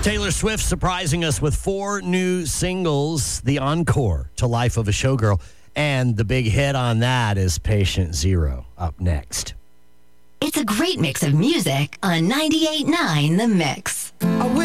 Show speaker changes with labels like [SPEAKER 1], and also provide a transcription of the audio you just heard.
[SPEAKER 1] Taylor Swift surprising us with 4 new singles, the encore to Life of a Showgirl. And the big hit on that is Patient Zero, up next.
[SPEAKER 2] It's a great mix of music on 98.9 The Mix.